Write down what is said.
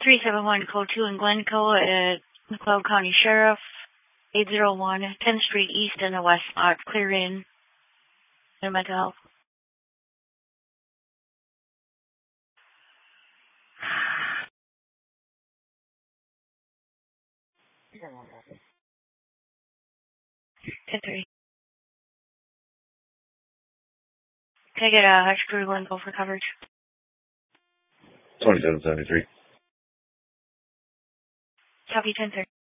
371 Code 2 in Glencoe at McLeod County Sheriff, 801 10th Street East and the West Lot, clear in mental health. Ten three. Can I get a high school Glencoe for coverage? 2773. Copy 10-3.